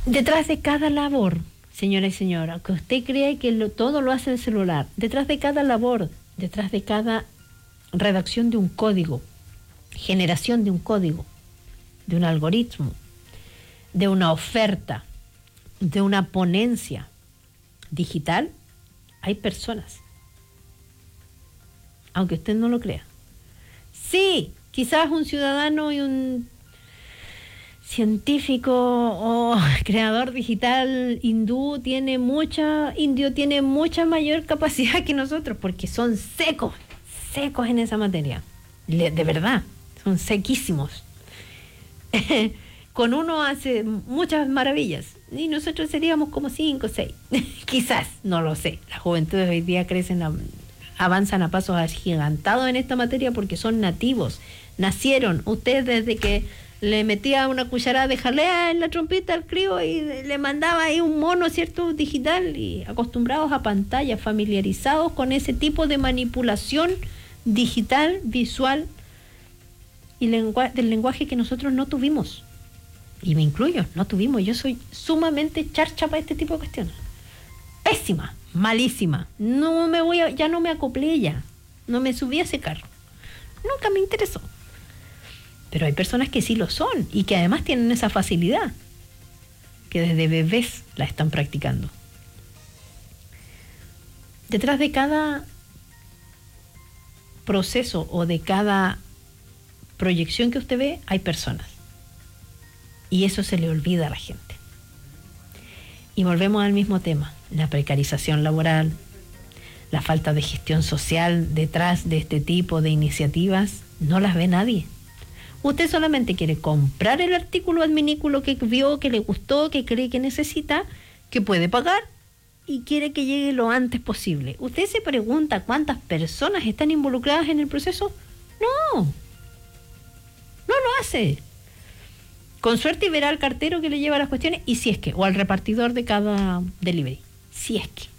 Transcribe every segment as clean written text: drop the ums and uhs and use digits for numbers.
Detrás de cada labor, señora y señora, que usted cree que todo lo hace el celular, detrás de cada labor, detrás de cada redacción de un código, generación de un código, de un algoritmo, de una oferta, de una ponencia digital, hay personas. Aunque usted no lo crea. Sí, quizás un ciudadano y un científico o creador digital indio tiene mucha mayor capacidad que nosotros, porque son secos en esa materia. De verdad, son sequísimos. Con uno hace muchas maravillas y nosotros seríamos como 5 o 6. Quizás, no lo sé. Las juventudes hoy día avanzan a pasos agigantados en esta materia porque son nativos. Nacieron. Usted desde que le metía una cucharada de jalea en la trompeta al crío y le mandaba ahí un mono, ¿cierto?, digital, y acostumbrados a pantallas, familiarizados con ese tipo de manipulación digital, visual y del lenguaje que nosotros no tuvimos. Y me incluyo, no tuvimos. Yo soy sumamente charcha para este tipo de cuestiones. Pésima, malísima. Ya no me acoplé ya. No me subí a ese carro. Nunca me interesó. Pero hay personas que sí lo son y que además tienen esa facilidad, que desde bebés la están practicando. Detrás de cada proceso o de cada proyección que usted ve, hay personas. Y eso se le olvida a la gente. Y volvemos al mismo tema, la precarización laboral, la falta de gestión social detrás de este tipo de iniciativas, no las ve nadie. Usted solamente quiere comprar el artículo adminículo que vio, que le gustó, que cree que necesita, que puede pagar y quiere que llegue lo antes posible. ¿Usted se pregunta cuántas personas están involucradas en el proceso? No lo hace. Con suerte verá al cartero que le lleva las cuestiones, y si es que, o al repartidor de cada delivery, si es que.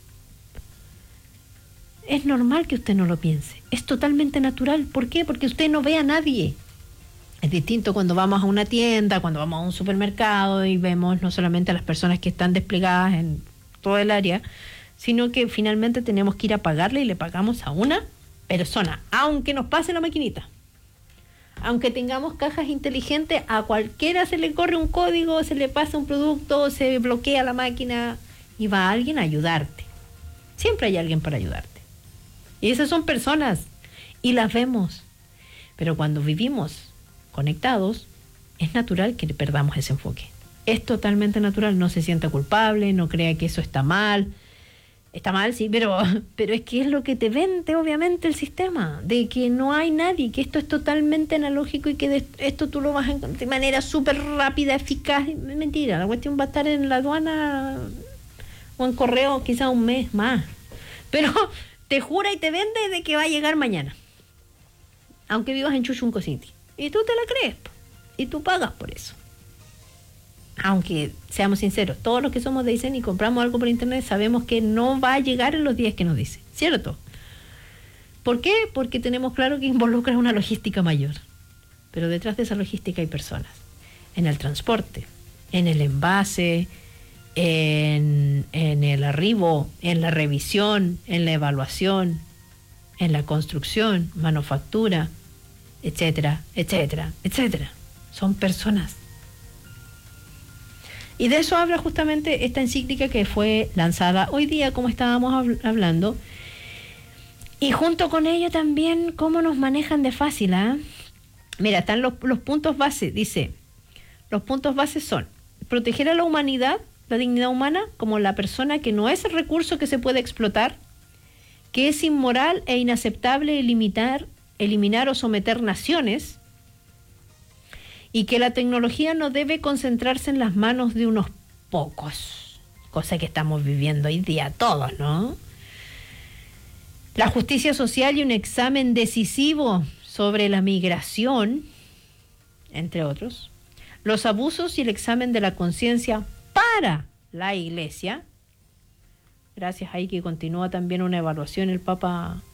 Es normal que usted no lo piense, es totalmente natural. ¿Por qué? Porque usted no ve a nadie. Es distinto cuando vamos a una tienda, cuando vamos a un supermercado y vemos no solamente a las personas que están desplegadas en todo el área, sino que finalmente tenemos que ir a pagarle y le pagamos a una persona, aunque nos pase la maquinita. Aunque tengamos cajas inteligentes, a cualquiera se le corre un código, se le pasa un producto, se bloquea la máquina y va alguien a ayudarte. Siempre hay alguien para ayudarte. Y esas son personas y las vemos. Pero cuando vivimos conectados, es natural que perdamos ese enfoque. Es totalmente natural, no se sienta culpable, no crea que eso está mal. Está mal, sí, pero es que es lo que te vende, obviamente, el sistema, de que no hay nadie, que esto es totalmente analógico y que esto tú lo vas a encontrar de manera súper rápida, eficaz. Mentira, la cuestión va a estar en la aduana o en correo quizá un mes más. Pero te jura y te vende de que va a llegar mañana, aunque vivas en Chuchunco City. Y tú te la crees, y tú pagas por eso. Aunque seamos sinceros, todos los que somos de Aysén y compramos algo por internet sabemos que no va a llegar en los días que nos dice, ¿cierto? ¿Por qué? Porque tenemos claro que involucra una logística mayor. Pero detrás de esa logística hay personas. En el transporte, en el envase, en el arribo, en la revisión, en la evaluación, en la construcción, manufactura, etcétera, etcétera, etcétera. Son personas. Y de eso habla justamente esta encíclica que fue lanzada hoy día, como estábamos hablando. Y junto con ello también cómo nos manejan de fácil, ¿eh? Mira, están los puntos base. Dice, los puntos bases son proteger a la humanidad, la dignidad humana, como la persona que no es el recurso que se puede explotar, que es inmoral e inaceptable eliminar o someter naciones, y que la tecnología no debe concentrarse en las manos de unos pocos, cosa que estamos viviendo hoy día todos, ¿no? La justicia social y un examen decisivo sobre la migración, entre otros, los abusos y el examen de la conciencia para la Iglesia. Gracias ahí que continúa también una evaluación el Papa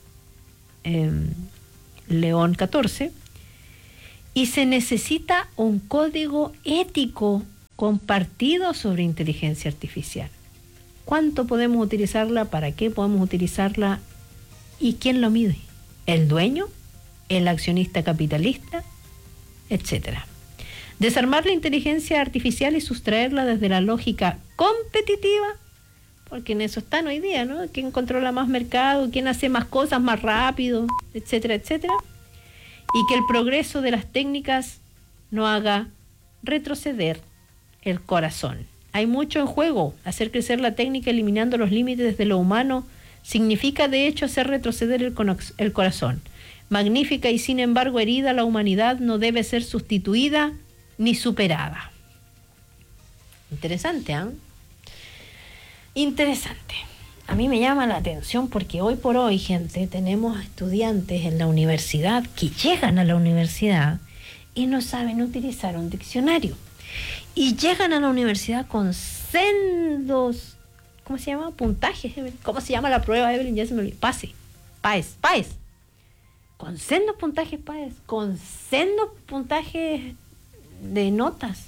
León XIV. Y se necesita un código ético compartido sobre inteligencia artificial. ¿Cuánto podemos utilizarla? ¿Para qué podemos utilizarla? ¿Y quién lo mide? ¿El dueño? ¿El accionista capitalista? Etcétera. Desarmar la inteligencia artificial y sustraerla desde la lógica competitiva, porque en eso están hoy día, ¿no? ¿Quién controla más mercado? ¿Quién hace más cosas más rápido? Etcétera, etcétera. Y que el progreso de las técnicas no haga retroceder el corazón. Hay mucho en juego. Hacer crecer la técnica eliminando los límites de lo humano significa de hecho hacer retroceder el corazón. Magnífica y sin embargo herida, la humanidad no debe ser sustituida ni superada. Interesante, ¿eh? Interesante. A mí me llama la atención porque hoy por hoy, gente, tenemos estudiantes en la universidad que llegan a la universidad y no saben utilizar un diccionario. Y llegan a la universidad con sendos, ¿cómo se llama? Puntajes, Evelyn. ¿Cómo se llama la prueba, Evelyn? Ya se me olvidó. PAES. Con sendos puntajes PAES, con sendos puntajes de notas.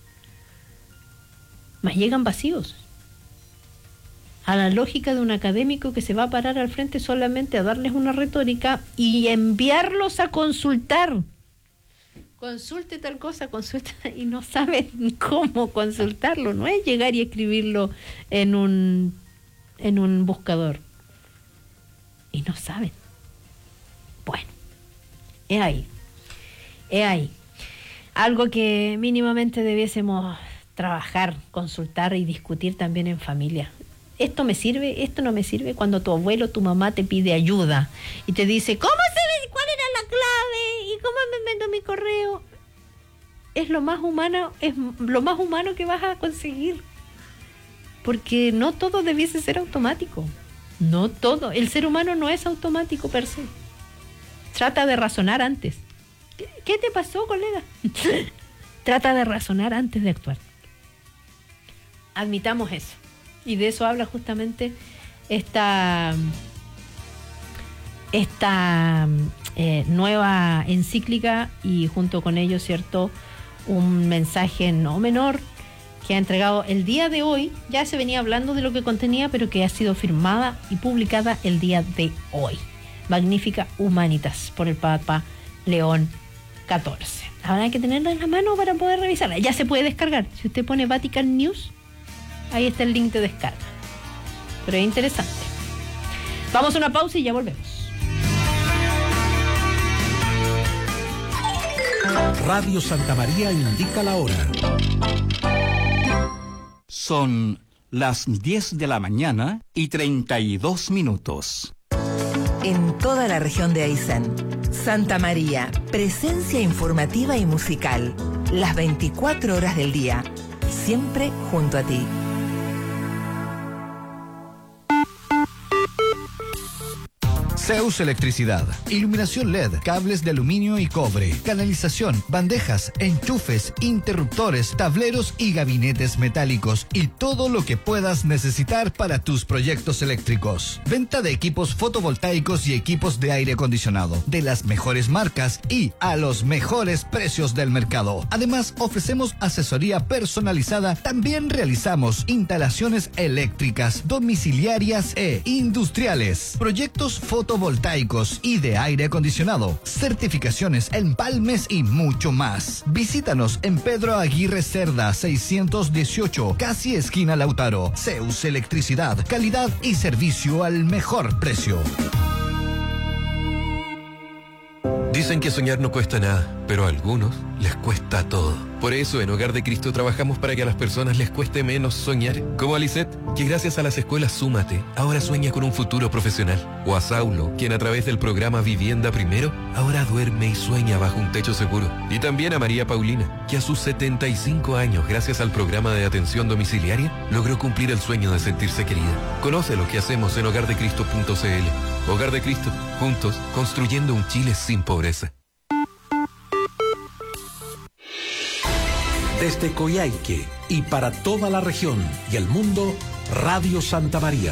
Más llegan vacíos. A la lógica de un académico que se va a parar al frente solamente a darles una retórica y enviarlos a consultar. Consulte tal cosa, consulta, y no saben ni cómo consultarlo. No es llegar y escribirlo en un buscador. Y no saben. Bueno, es ahí. Algo que mínimamente debiésemos trabajar, consultar y discutir también en familia. Esto me sirve, esto no me sirve. Cuando tu abuelo, tu mamá te pide ayuda y te dice, ¿cómo se ve? ¿Cuál era la clave? ¿Y cómo me meto mi correo? Es lo más humano que vas a conseguir. Porque no todo debiese ser automático. No todo. El ser humano no es automático per se. Trata de razonar antes. ¿Qué te pasó, colega? Trata de razonar antes de actuar. Admitamos eso. Y de eso habla justamente esta nueva encíclica y junto con ello, ¿cierto?, un mensaje no menor que ha entregado el día de hoy. Ya se venía hablando de lo que contenía, pero que ha sido firmada y publicada el día de hoy. Magnífica Humanitas, por el Papa León XIV. Habrá que tenerla en la mano para poder revisarla. Ya se puede descargar. Si usted pone Vatican News, ahí está el link de descarga. Pero es interesante. Vamos a una pausa y ya volvemos. Radio Santa María indica la hora. Son las 10 de la mañana y 32 minutos. En toda la región de Aysén, Santa María, presencia informativa y musical, las 24 horas del día, siempre junto a ti. Zeus Electricidad, iluminación LED, cables de aluminio y cobre, canalización, bandejas, enchufes, interruptores, tableros y gabinetes metálicos y todo lo que puedas necesitar para tus proyectos eléctricos. Venta de equipos fotovoltaicos y equipos de aire acondicionado de las mejores marcas y a los mejores precios del mercado. Además, ofrecemos asesoría personalizada. También realizamos instalaciones eléctricas, domiciliarias e industriales, proyectos fotovoltaicos y de aire acondicionado, certificaciones, empalmes y mucho más. Visítanos en Pedro Aguirre Cerda 618, casi esquina Lautaro. Zeus Electricidad, calidad y servicio al mejor precio. Dicen que soñar no cuesta nada, pero a algunos les cuesta todo. Por eso en Hogar de Cristo trabajamos para que a las personas les cueste menos soñar. Como a Lisette, que gracias a las escuelas Súmate, ahora sueña con un futuro profesional. O a Saulo, quien a través del programa Vivienda Primero, ahora duerme y sueña bajo un techo seguro. Y también a María Paulina, que a sus 75 años, gracias al programa de atención domiciliaria, logró cumplir el sueño de sentirse querida. Conoce lo que hacemos en hogardecristo.cl. Hogar de Cristo, juntos, construyendo un Chile sin pobreza. Desde Coyhaique y para toda la región y el mundo, Radio Santa María.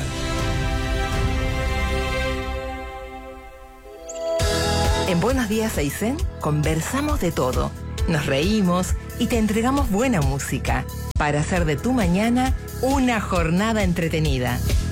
En Buenos Días Aysén conversamos de todo, nos reímos y te entregamos buena música. para hacer de tu mañana una jornada entretenida.